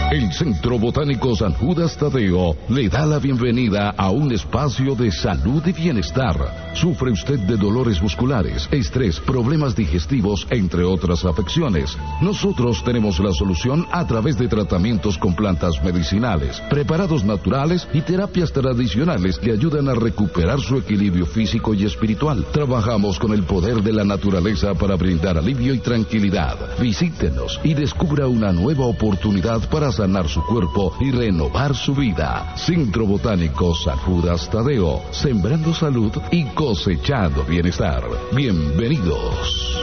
El Centro Botánico San Judas Tadeo le da la bienvenida a un espacio de salud y bienestar. ¿Sufre usted de dolores musculares, estrés, problemas digestivos, entre otras afecciones? Nosotros tenemos la solución a través de tratamientos con plantas medicinales, preparados naturales y terapias tradicionales que ayudan a recuperar su equilibrio físico y espiritual. Trabajamos con el poder de la naturaleza para brindar alivio y tranquilidad. Visítenos y descubra una nueva oportunidad para sanar su cuerpo y renovar su vida. Centro Botánico San Judas Tadeo, sembrando salud y cosechando bienestar. Bienvenidos.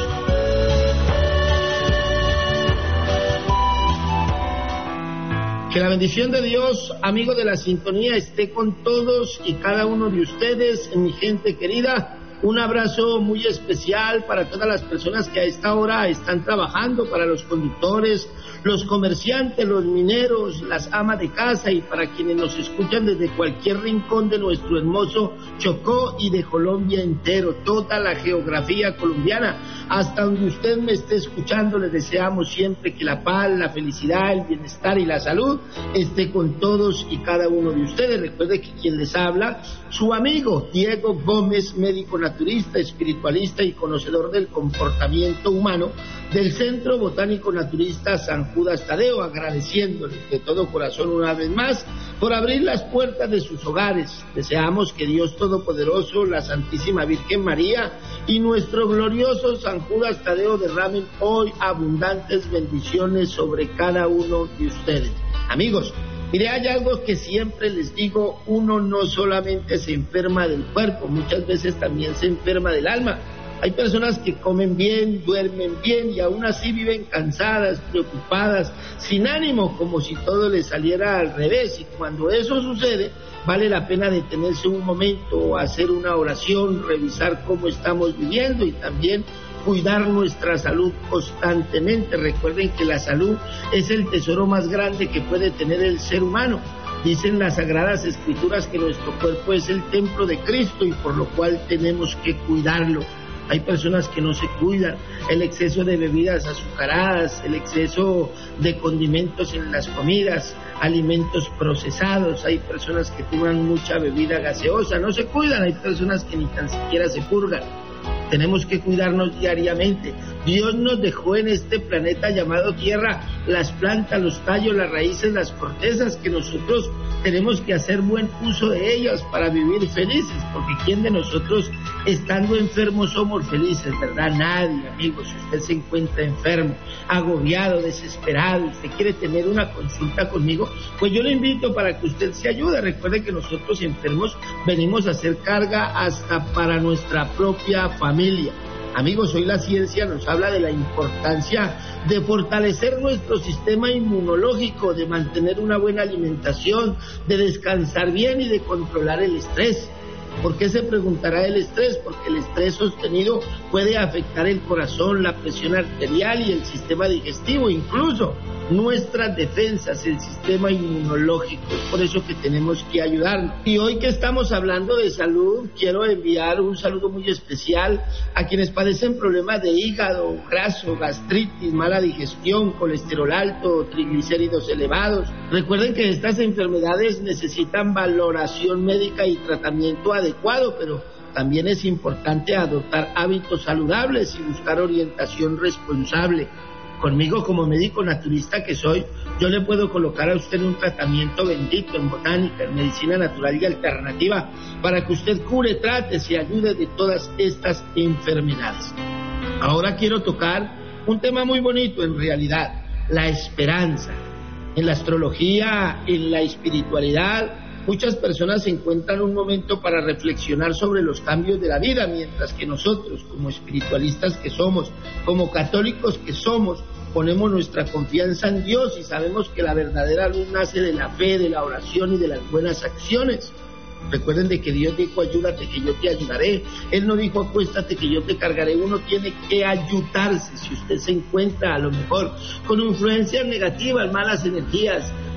Que la bendición de Dios, amigo de la sintonía, esté con todos y cada uno de ustedes, mi gente querida. Un abrazo muy especial para todas las personas que a esta hora están trabajando, para los conductores, los comerciantes, los mineros, las amas de casa y para quienes nos escuchan desde cualquier rincón de nuestro hermoso Chocó y de Colombia entero, toda la geografía colombiana. Hasta donde usted me esté escuchando, les deseamos siempre que la paz, la felicidad, el bienestar y la salud esté con todos y cada uno de ustedes. Recuerde que quien les habla, su amigo Diego Gómez, médico naturista, espiritualista y conocedor del comportamiento humano del Centro Botánico Naturista San Judas Tadeo, agradeciéndole de todo corazón una vez más por abrir las puertas de sus hogares. Deseamos que Dios Todopoderoso, la Santísima Virgen María y nuestro glorioso San Judas Tadeo derramen hoy abundantes bendiciones sobre cada uno de ustedes. Amigos, mire, hay algo que siempre les digo: uno no solamente se enferma del cuerpo, muchas veces también se enferma del alma. Hay personas que comen bien, duermen bien y aún así viven cansadas, preocupadas, sin ánimo, como si todo les saliera al revés. Y cuando eso sucede, vale la pena detenerse un momento, hacer una oración, revisar cómo estamos viviendo y también cuidar nuestra salud constantemente. Recuerden que la salud es el tesoro más grande que puede tener el ser humano. Dicen las Sagradas Escrituras que nuestro cuerpo es el templo de Cristo y por lo cual tenemos que cuidarlo. Hay personas que no se cuidan, el exceso de bebidas azucaradas, el exceso de condimentos en las comidas, alimentos procesados, hay personas que toman mucha bebida gaseosa, no se cuidan, hay personas que ni tan siquiera se purgan. Tenemos que cuidarnos diariamente. Dios nos dejó en este planeta llamado Tierra las plantas, los tallos, las raíces, las cortezas, que nosotros tenemos que hacer buen uso de ellas para vivir felices, porque ¿quién de nosotros estando enfermos somos felices, verdad? Nadie, amigos. Si usted se encuentra enfermo, agobiado, desesperado, usted quiere tener una consulta conmigo, pues yo le invito para que usted se ayude. Recuerde que nosotros enfermos venimos a hacer carga hasta para nuestra propia familia. Amigos, hoy la ciencia nos habla de la importancia de fortalecer nuestro sistema inmunológico, de mantener una buena alimentación, de descansar bien y de controlar el estrés. ¿Por qué se preguntará el estrés? Porque el estrés sostenido puede afectar el corazón, la presión arterial y el sistema digestivo, incluso nuestras defensas, el sistema inmunológico. Es por eso que tenemos que ayudarnos. Y hoy que estamos hablando de salud, quiero enviar un saludo muy especial a quienes padecen problemas de hígado graso, gastritis, mala digestión, colesterol alto, triglicéridos elevados. Recuerden que estas enfermedades necesitan valoración médica y tratamiento adecuado, pero también es importante adoptar hábitos saludables y buscar orientación responsable. Conmigo, como médico naturista que soy, yo le puedo colocar a usted un tratamiento bendito en botánica, en medicina natural y alternativa, para que usted cure, trate, se ayude de todas estas enfermedades. Ahora quiero tocar un tema muy bonito en realidad, la esperanza. En la astrología, en la espiritualidad, muchas personas encuentran un momento para reflexionar sobre los cambios de la vida, mientras que nosotros, como espiritualistas que somos, como católicos que somos, ponemos nuestra confianza en Dios y sabemos que la verdadera luz nace de la fe, de la oración y de las buenas acciones. Recuerden de que Dios dijo: ayúdate que yo te ayudaré. Él no dijo: acuéstate que yo te cargaré. Uno tiene que ayudarse. Si usted se encuentra a lo mejor con influencias negativas, malas energías,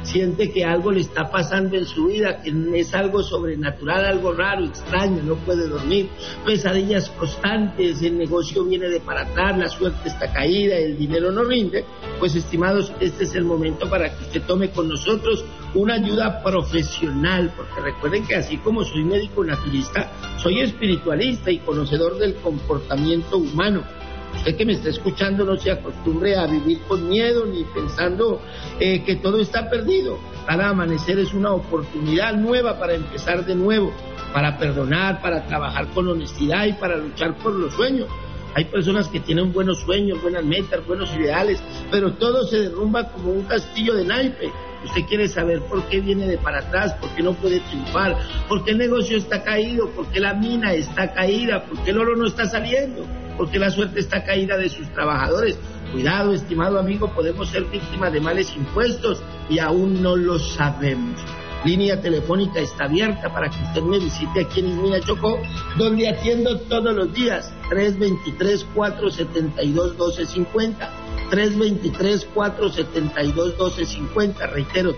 siente que algo le está pasando en su vida, que es algo sobrenatural, algo raro, extraño, no puede dormir, pesadillas constantes, el negocio viene de para atrás, la suerte está caída, el dinero no rinde, pues estimados, este es el momento para que usted tome con nosotros una ayuda profesional, porque recuerden que así como soy médico naturista, soy espiritualista y conocedor del comportamiento humano. Usted que me está escuchando no se acostumbre a vivir con miedo ni pensando que todo está perdido. Cada amanecer es una oportunidad nueva para empezar de nuevo, para perdonar, para trabajar con honestidad y para luchar por los sueños. Hay personas que tienen buenos sueños, buenas metas, buenos ideales, pero todo se derrumba como un castillo de naipe. Usted quiere saber por qué viene de para atrás, por qué no puede triunfar, por qué el negocio está caído, por qué la mina está caída, por qué el oro no está saliendo, por qué la suerte está caída de sus trabajadores. Cuidado, estimado amigo, podemos ser víctimas de males impuestos y aún no lo sabemos. Línea telefónica está abierta para que usted me visite aquí en Ismina, Chocó, donde atiendo todos los días. 323-472-1250. 323-472-1250. Reitero,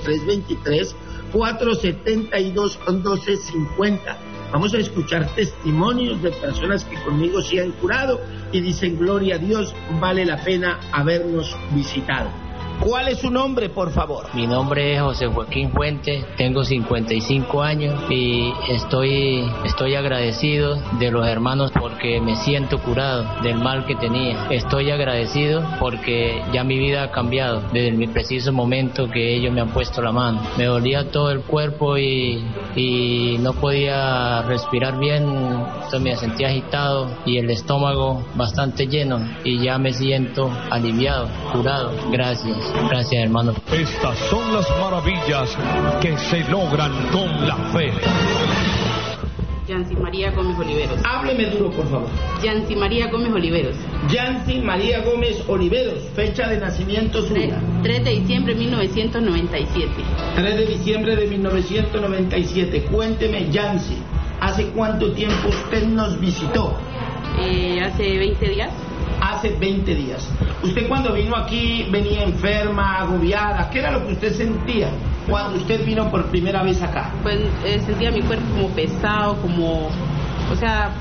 323-472-1250. Vamos a escuchar testimonios de personas que conmigo se han curado y dicen, gloria a Dios, vale la pena habernos visitado. ¿Cuál es su nombre, por favor? Mi nombre es José Joaquín Fuentes, tengo 55 años y estoy agradecido de los hermanos porque me siento curado del mal que tenía. Estoy agradecido porque ya mi vida ha cambiado desde el preciso momento que ellos me han puesto la mano. Me dolía todo el cuerpo y no podía respirar bien, me sentía agitado y el estómago bastante lleno y ya me siento aliviado, curado. Gracias, hermano. Estas son las maravillas que se logran con la fe. Yancy María Gómez Oliveros. Hábleme duro, por favor. Yancy María Gómez Oliveros. Yancy María Gómez Oliveros, fecha de nacimiento suya. 3 de diciembre de 1997. 3 de diciembre de 1997. Cuénteme, Yancy, ¿hace cuánto tiempo usted nos visitó? Hace 20 días. Hace 20 días. ¿Usted cuando vino aquí venía enferma, agobiada? ¿Qué era lo que usted sentía cuando usted vino por primera vez acá? Pues sentía mi cuerpo como pesado, o sea,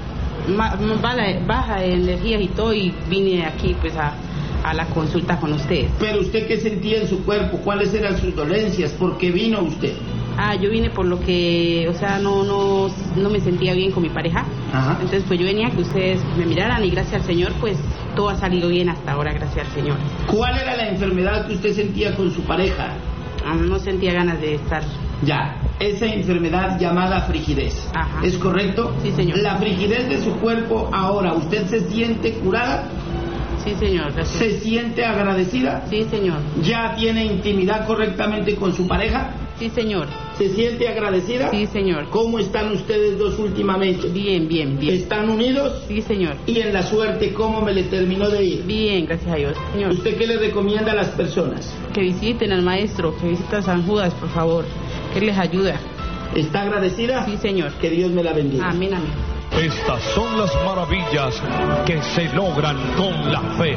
baja de energías y todo, y vine aquí pues a la consulta con ustedes. ¿Pero usted qué sentía en su cuerpo? ¿Cuáles eran sus dolencias? ¿Por qué vino usted? Yo vine por lo que, o sea, no me sentía bien con mi pareja. Ajá. Entonces pues yo venía a que ustedes me miraran y gracias al Señor pues todo ha salido bien hasta ahora, gracias al Señor. ¿Cuál era la enfermedad que usted sentía con su pareja? No sentía ganas de estar. Ya, esa enfermedad llamada frigidez. Ajá. ¿Es correcto? Sí, señor. La frigidez de su cuerpo ahora, ¿usted se siente curada? Sí, señor. Gracias. ¿Se siente agradecida? Sí, señor. ¿Ya tiene intimidad correctamente con su pareja? Sí, señor. ¿Se siente agradecida? Sí, señor. ¿Cómo están ustedes dos últimamente? Bien. ¿Están unidos? Sí, señor. ¿Y en la suerte cómo me le terminó de ir? Bien, gracias a Dios, señor. ¿Usted qué le recomienda a las personas? Que visiten al maestro, que visiten a San Judas, por favor, que les ayuda. ¿Está agradecida? Sí, señor. Que Dios me la bendiga. Amén. Estas son las maravillas que se logran con la fe.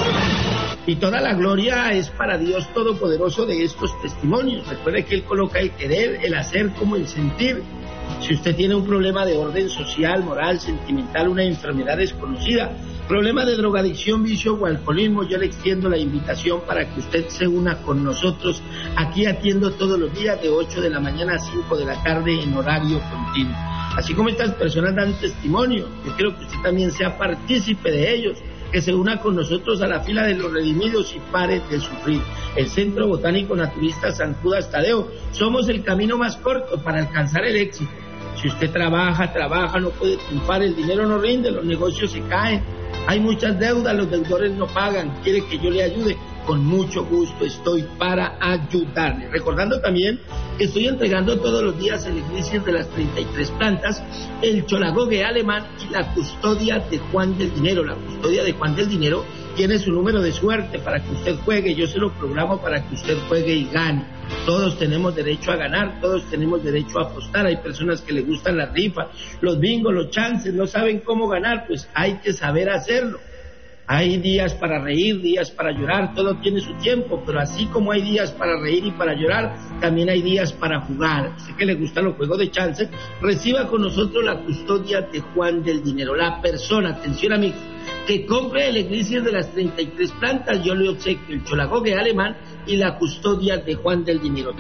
Y toda la gloria es para Dios Todopoderoso de estos testimonios. Recuerde que Él coloca el querer, el hacer como el sentir. Si usted tiene un problema de orden social, moral, sentimental, una enfermedad desconocida, problema de drogadicción, vicio o alcoholismo, yo le extiendo la invitación para que usted se una con nosotros. Aquí atiendo todos los días de 8 de la mañana a 5 de la tarde en horario continuo. Así como estas personas dan testimonio, yo quiero que usted también sea partícipe de ellos, que se una con nosotros a la fila de los redimidos y pare de sufrir. El Centro Botánico Naturista San Judas Tadeo, somos el camino más corto para alcanzar el éxito. Si usted trabaja, no puede triunfar, el dinero no rinde, los negocios se caen, hay muchas deudas, los deudores no pagan, quiere que yo le ayude, con mucho gusto estoy para ayudarle. Recordando también que estoy entregando todos los días el Elixir de las 33 plantas, el Cholagogue alemán y la custodia de Juan del Dinero. La custodia de Juan del Dinero tiene su número de suerte para que usted juegue, yo se lo programo para que usted juegue y gane. Todos tenemos derecho a ganar, todos tenemos derecho a apostar. Hay personas que les gustan las rifas, los bingos, los chances, no saben cómo ganar, pues hay que saber hacerlo. Hay días para reír, días para llorar, todo tiene su tiempo, pero así como hay días para reír y para llorar, también hay días para jugar. Sé que le gustan los juegos de chance, reciba con nosotros la custodia de Juan del Dinero. La persona, atención amigos, que compre el Elixir de las 33 plantas, yo le obsequio el Cholagogue alemán y la custodia de Juan del Dinero.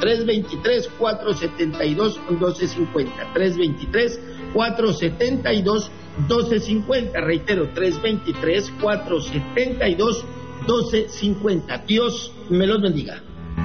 323-472-1250, 323-472-1250, reitero, 323-472-1250. Dios me los bendiga.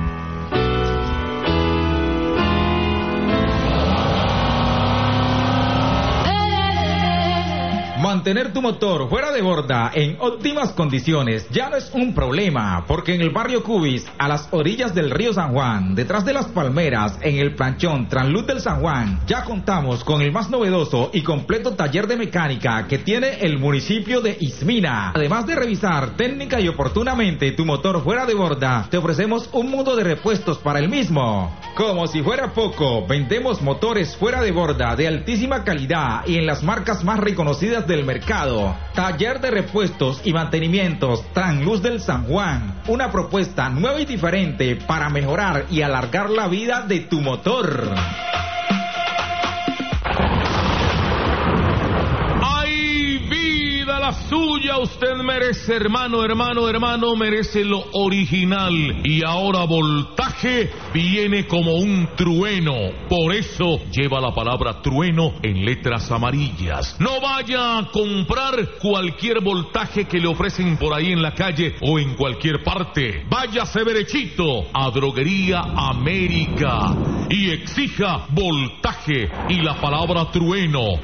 Mantener tu motor fuera de borda en óptimas condiciones ya no es un problema, porque en el barrio Cubis, a las orillas del río San Juan, detrás de las palmeras, en el planchón Transluz del San Juan, ya contamos con el más novedoso y completo taller de mecánica que tiene el municipio de Ismina. Además de revisar técnica y oportunamente tu motor fuera de borda, te ofrecemos un mundo de repuestos para el mismo. Como si fuera poco, vendemos motores fuera de borda de altísima calidad y en las marcas más reconocidas del mercado. Taller de repuestos y mantenimientos Transluz del San Juan, una propuesta nueva y diferente para mejorar y alargar la vida de tu motor. La suya usted merece, hermano, merece lo original. Y ahora Voltaje viene como un trueno, por eso lleva la palabra trueno en letras amarillas. No vaya a comprar cualquier Voltaje que le ofrecen por ahí en la calle o en cualquier parte. Váyase derechito a Droguería América y exija Voltaje y la palabra trueno,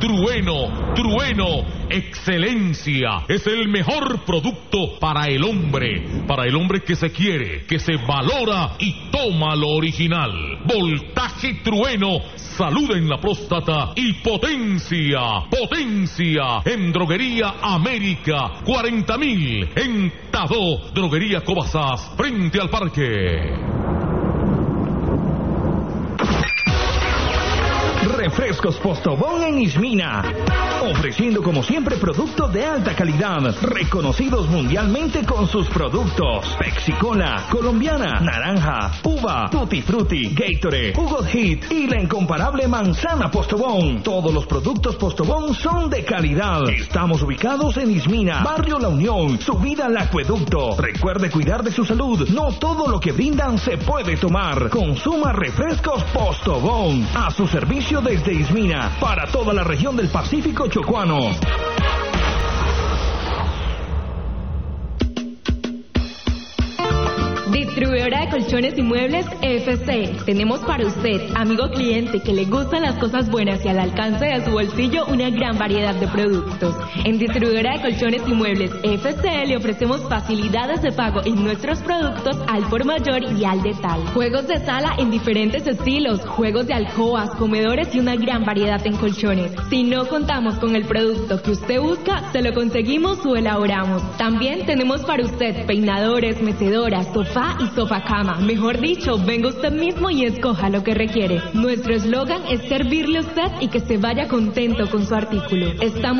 excelencia. Es el mejor producto para el hombre que se quiere, que se valora y toma lo original. Voltaje Trueno, salud en la próstata y potencia en Droguería América, 40.000 en Tadó, Droguería Cobazas, frente al parque. Refrescos Postobón en Ismina, ofreciendo como siempre productos de alta calidad, reconocidos mundialmente con sus productos: Pepsi Cola, colombiana, naranja, uva, Tutti Frutti, Gatorade, Jugo Hit y la incomparable manzana Postobón. Todos los productos Postobón son de calidad. Estamos ubicados en Ismina, Barrio La Unión, subida al acueducto. Recuerde cuidar de su salud, no todo lo que brindan se puede tomar. Consuma refrescos Postobón, a su servicio desde Ismina, para toda la región del Pacífico Chocuano. Distribuidora de colchones y muebles FC. Tenemos para usted, amigo cliente, que le gustan las cosas buenas y al alcance de su bolsillo, una gran variedad de productos. En Distribuidora de colchones y muebles FC le ofrecemos facilidades de pago en nuestros productos al por mayor y al detal. Juegos de sala en diferentes estilos, juegos de alcobas, comedores y una gran variedad en colchones. Si no contamos con el producto que usted busca, se lo conseguimos o elaboramos. También tenemos para usted peinadores, mecedoras, sofá y sofacama. Mejor dicho, venga usted mismo y escoja lo que requiere. Nuestro eslogan es servirle a usted y que se vaya contento con su artículo. Estamos